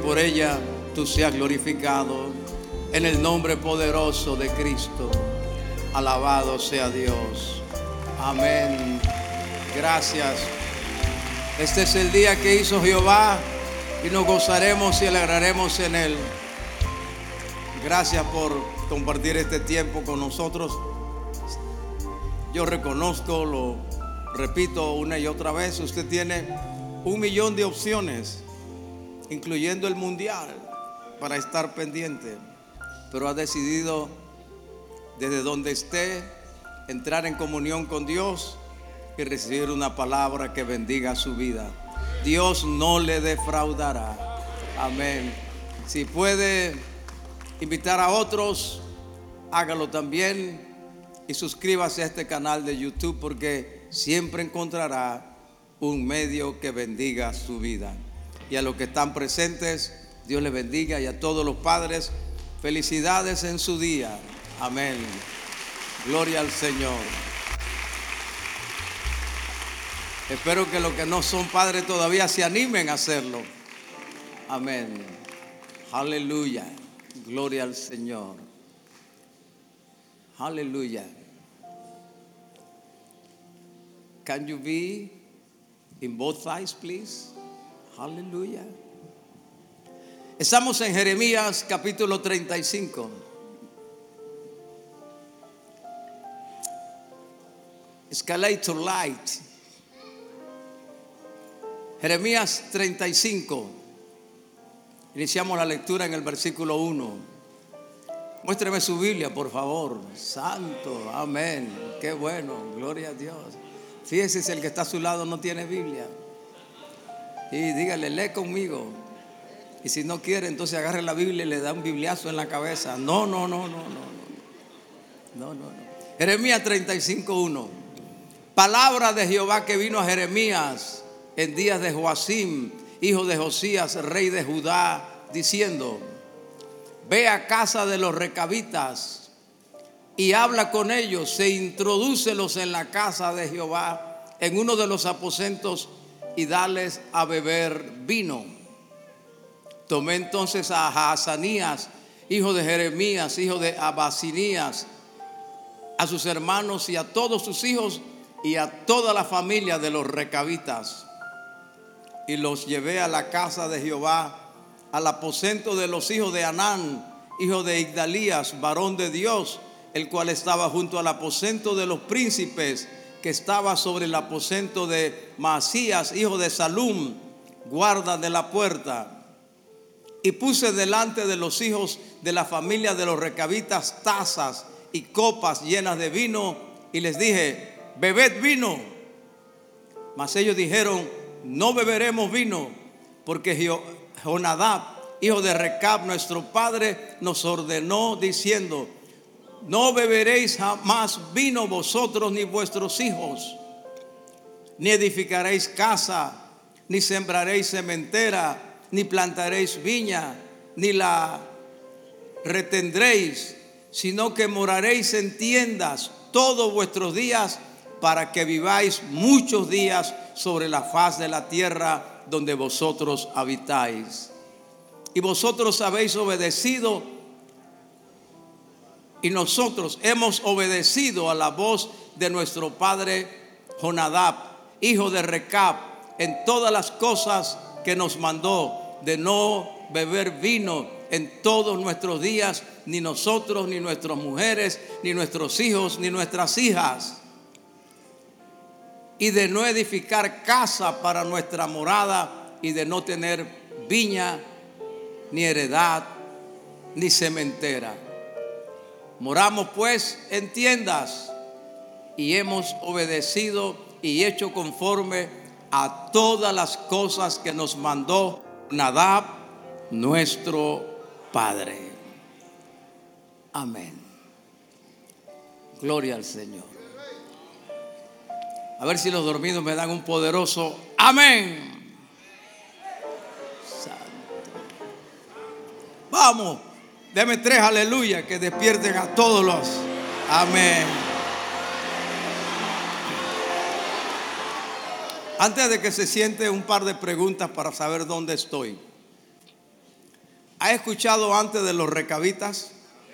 por ella tú seas glorificado. En el nombre poderoso de Cristo. Alabado sea Dios. Amén. Gracias. Este es el día que hizo Jehová y nos gozaremos y alegraremos en él. Gracias por compartir este tiempo con nosotros. Yo reconozco, lo repito una y otra vez, usted tiene 1,000,000 de opciones, incluyendo el mundial, para estar pendiente, pero ha decidido desde donde esté entrar en comunión con Dios y recibir una palabra que bendiga su vida. Dios no le defraudará. Amén. Si puede invitar a otros, hágalo también y suscríbase a este canal de YouTube, porque siempre encontrará un medio que bendiga su vida. Y a los que están presentes, Dios les bendiga, y a todos los padres, felicidades en su día. Amén. Gloria al Señor. Espero que los que no son padres todavía se animen a hacerlo. Amén. Aleluya. Gloria al Señor. Aleluya. Can you be in both sides, please? Aleluya. Estamos en Jeremías capítulo 35. Escalator light. Jeremías 35. Iniciamos la lectura en el versículo 1. Muéstreme su Biblia, por favor. Santo, amén. Qué bueno, gloria a Dios. Fíjese si el que está a su lado no tiene Biblia. Y dígale, lee conmigo. Y si no quiere, entonces agarre la Biblia y le da un bibliazo en la cabeza. No. Jeremías 35:1. Palabra de Jehová que vino a Jeremías en días de Joacim, hijo de Josías, rey de Judá, diciendo: ve a casa de los recabitas y habla con ellos, e introdúcelos en la casa de Jehová, en uno de los aposentos, y dales a beber vino. Tomé entonces a Jaazanías, hijo de Jeremías, hijo de Abasinías, a sus hermanos y a todos sus hijos y a toda la familia de los recabitas, y los llevé a la casa de Jehová, al aposento de los hijos de Anán, hijo de Igdalías, varón de Dios, el cual estaba junto al aposento de los príncipes, que estaba sobre el aposento de Maasías, hijo de Salum, guarda de la puerta. Y puse delante de los hijos de la familia de los recabitas tazas y copas llenas de vino, y les dije: bebed vino. Mas ellos dijeron: no beberemos vino, porque Jonadab, hijo de Recab, nuestro padre, nos ordenó diciendo: no beberéis jamás vino vosotros ni vuestros hijos, ni edificaréis casa, ni sembraréis sementera, ni plantaréis viña, ni la retendréis, sino que moraréis en tiendas todos vuestros días, para que viváis muchos días sobre la faz de la tierra donde vosotros habitáis. Y vosotros habéis obedecido, y nosotros hemos obedecido a la voz de nuestro padre Jonadab, hijo de Recab, en todas las cosas que nos mandó, de no beber vino en todos nuestros días, ni nosotros, ni nuestras mujeres, ni nuestros hijos, ni nuestras hijas, y de no edificar casa para nuestra morada, y de no tener viña, ni heredad, ni sementera. Moramos pues en tiendas, y hemos obedecido y hecho conforme a todas las cosas que nos mandó Nadab, nuestro padre. Amén. Gloria al Señor. A ver si los dormidos me dan un poderoso amén. Santo. Vamos, deme 3 aleluya que despierten a todos los amén. Antes de que se siente, un par de preguntas para saber dónde estoy. ¿Ha escuchado antes de los recabitas?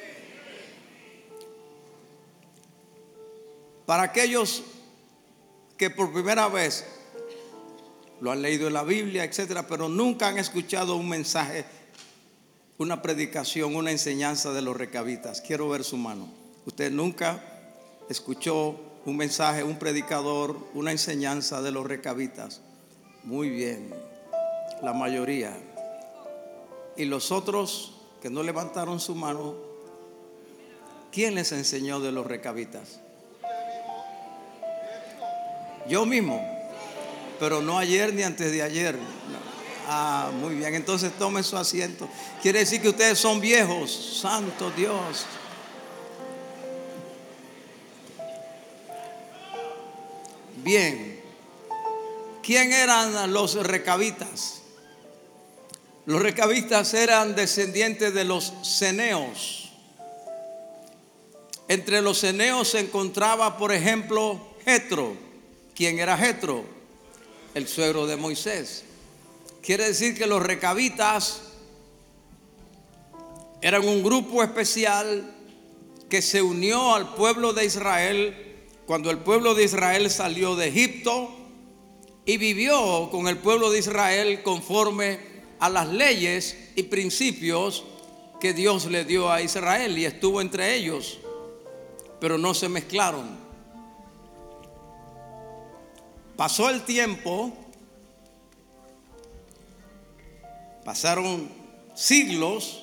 Para aquellos que por primera vez lo han leído en la Biblia, etcétera, pero nunca han escuchado un mensaje, una predicación, una enseñanza de los recabitas, quiero ver su mano. ¿Usted nunca escuchó un mensaje, un predicador, una enseñanza de los recabitas? Muy bien, la mayoría. Y los otros que no levantaron su mano, ¿quién les enseñó de los recabitas? Yo mismo, pero no ayer ni antes de ayer. Ah, muy bien, entonces tomen su asiento. Quiere decir que ustedes son viejos. Santo Dios. Bien, ¿quién eran los recabitas? Los recabitas eran descendientes de los ceneos. Entre los ceneos se encontraba, por ejemplo, Jetro. ¿Quién era Jetro? El suegro de Moisés. Quiere decir que los recabitas eran un grupo especial que se unió al pueblo de Israel cuando el pueblo de Israel salió de Egipto y vivió con el pueblo de Israel conforme a las leyes y principios que Dios le dio a Israel, y estuvo entre ellos, pero no se mezclaron. Pasó el tiempo, pasaron siglos,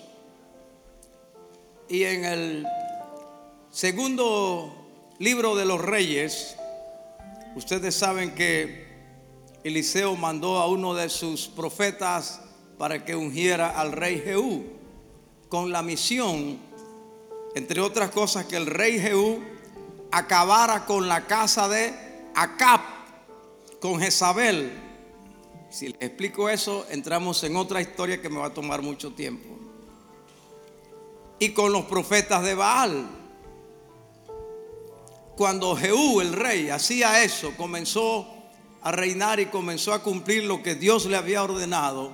y en el segundo libro de los Reyes, ustedes saben que Eliseo mandó a uno de sus profetas para que ungiera al rey Jehú, con la misión, entre otras cosas, que el rey Jehú acabara con la casa de Acab, con Jezabel. Si les explico eso, entramos en otra historia que me va a tomar mucho tiempo. Y con los profetas de Baal. Cuando Jehú, el rey, hacía eso, comenzó a reinar y comenzó a cumplir lo que Dios le había ordenado.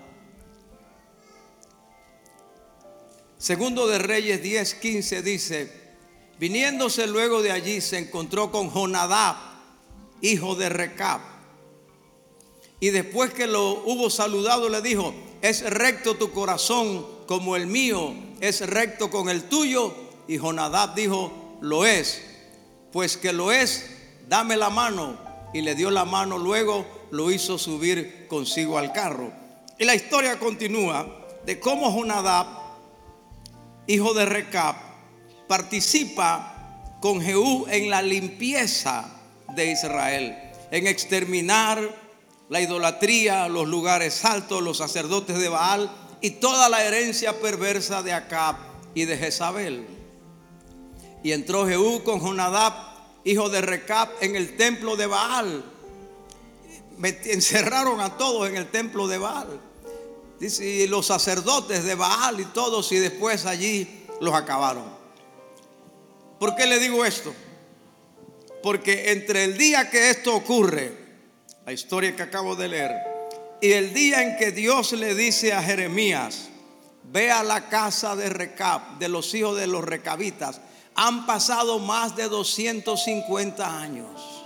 Segundo de Reyes 10:15 dice: viniéndose luego de allí, se encontró con Jonadab, hijo de Recab. Y después que lo hubo saludado, le dijo: es recto tu corazón como el mío es recto con el tuyo. Y Jonadab dijo: lo es. Pues que lo es, dame la mano. Y le dio la mano, luego lo hizo subir consigo al carro. Y la historia continúa de cómo Jonadab, hijo de Recab, participa con Jehú en la limpieza de Israel, en exterminar la idolatría, los lugares altos, los sacerdotes de Baal y toda la herencia perversa de Acab y de Jezabel. Y entró Jehú con Jonadab, hijo de Recab, en el templo de Baal. Encerraron a todos en el templo de Baal. Dice, y los sacerdotes de Baal y todos, y después allí los acabaron. ¿Por qué le digo esto? Porque entre el día que esto ocurre, la historia que acabo de leer, y el día en que Dios le dice a Jeremías: ve a la casa de Recab, de los hijos de los recabitas, han pasado más de 250 años.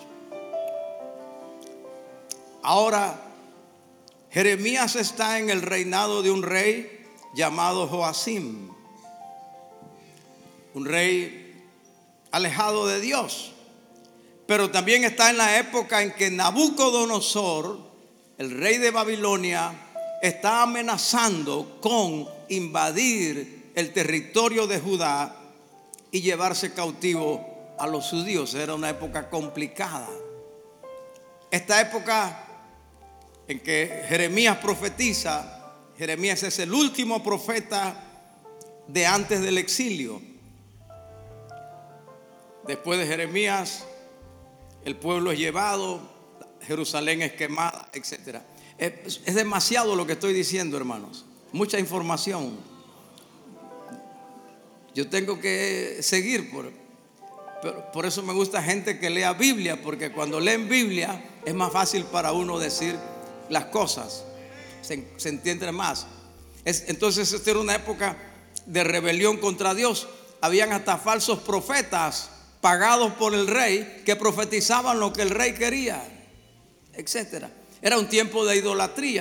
Ahora Jeremías está en el reinado de un rey llamado Joacim, un rey alejado de Dios. Pero también está en la época en que Nabucodonosor, el rey de Babilonia, está amenazando con invadir el territorio de Judá y llevarse cautivo a los judíos. Era una época complicada. Esta época en que Jeremías profetiza, Jeremías es el último profeta de antes del exilio. Después de Jeremías, el pueblo es llevado, Jerusalén es quemada, etc. Es demasiado lo que estoy diciendo, hermanos. Mucha información. Yo tengo que seguir. Por eso me gusta gente que lea Biblia, porque cuando leen Biblia es más fácil para uno decir las cosas. Se entiende más. Entonces esta era una época de rebelión contra Dios. Habían hasta falsos profetas pagados por el rey que profetizaban lo que el rey quería, etcétera. Era un tiempo de idolatría.